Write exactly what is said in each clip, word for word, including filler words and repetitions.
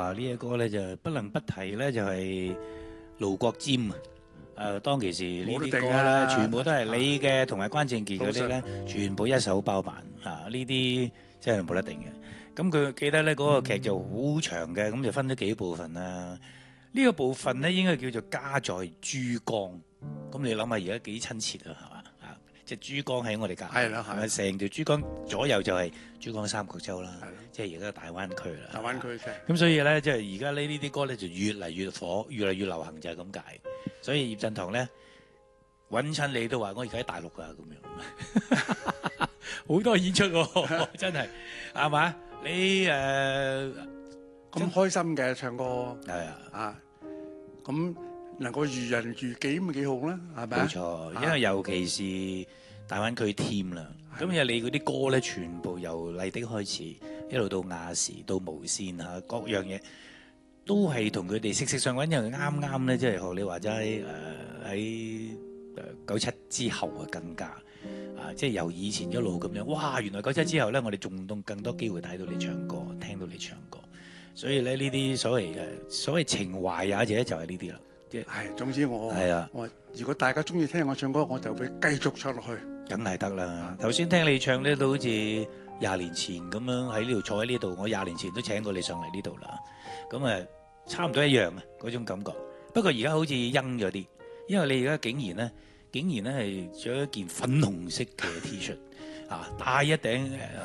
哇！呢一歌咧就不能不提咧，就係盧國沾啊！誒，當其時呢啲歌咧，全部都係你嘅，同埋關正傑嗰啲咧，全部一手包辦啊！呢啲真係冇得定嘅。咁佢記得咧嗰個劇就好長嘅，咁就分咗幾部分啦。呢個部分咧應該叫做家在珠江。咁你諗下而家幾親切啊，係嘛？啊，即係珠江喺我哋隔離，係咪成條珠江左右就係珠江三角洲啦？即係而家大灣區啦。大灣區嘅。咁所以咧，即係而家呢呢啲歌咧就越嚟越火，越嚟越流行就係咁解。所以葉振棠咧揾親你都話我而家喺大陸啊咁樣，好多演出喎，真係係嘛？你誒咁開心嘅唱歌係啊啊咁。能夠如人如己咪幾好啦，係咪？ 冇錯，因為尤其是大灣區添啦，咁因為你嗰啲歌咧，全部由麗的開始，一路到亞視到無線嚇，各樣嘢都係同佢哋息息相關。因為啱啱咧，即係學你話齋誒喺誒九七之後啊，更加啊，即係由以前一路咁樣，哇！原來九七之後咧，我哋仲多更多機會睇到你唱歌，聽到你唱歌，所以咧呢啲所謂誒所謂情懷啊，或者就係呢啲啦。 係，總之我係啊， 我如果大家中意聽我唱歌，我就會繼續唱落去。 梗係得啦。頭先聽你唱咧，都好似廿年前咁樣喺呢度坐喺呢度。我廿年前都請過你上嚟呢度啦。咁誒，差唔多一樣啊，嗰種感覺。不過而家好似陰咗啲，因為你而家竟然咧，竟然咧係着一件粉紅色嘅 T 恤。啊！戴一頂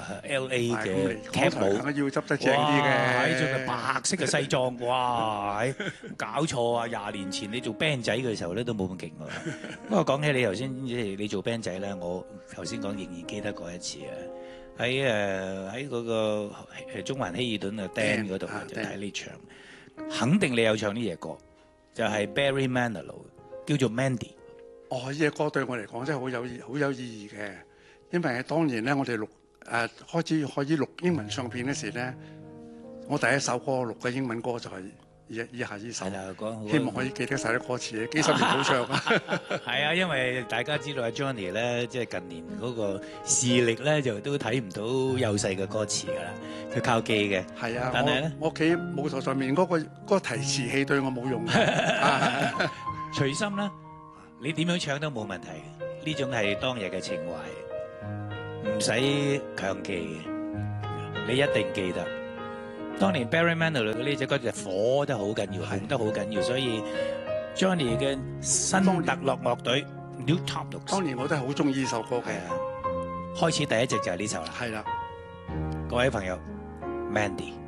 L A 嘅 cap 帽， 要執得正啲嘅。 喺著個白色嘅西裝，哇！搞錯啊！廿年前你做 band 仔嘅時候咧，都冇咁勁喎。不過講起你頭先，即係你做 band 仔咧，我頭先講仍然記得過一次啊！喺誒喺嗰個誒中環希爾頓嘅 Dan 嗰度就睇你唱，肯定你有唱呢隻歌，就係 Barry Manilow 叫做 Mandy。 哦，呢隻歌對我嚟講真係好有好有意義嘅。因為當年咧，我哋錄誒、呃、開始可以錄英文唱片嗰時咧，我第一首歌錄嘅英文歌就係以以下呢首，希望可以記得晒啲歌詞，幾十年冇唱啊！ 係啊，因為大家知道阿 Johnny 咧，即係近年嗰個視力咧，就都睇唔到幼細嘅歌詞噶啦，佢靠記嘅。 係啊， 但係咧， 我屋企舞台上面嗰、嗰個嗰個提詞器對我冇用嘅。啊、 隨心啦，你點樣唱都冇問題嘅，呢種係當日嘅情懷。唔使強記嘅，你一定記得。當年 Barry Manilow 呢隻歌就火得好緊要，紅得好緊要，所以 Johnny 嘅新特樂樂隊 New Topics， 當年我都係好中意呢首歌嘅。 係啊，開始第一隻就係呢首啦。 係啦， 各位朋友 ，Mandy。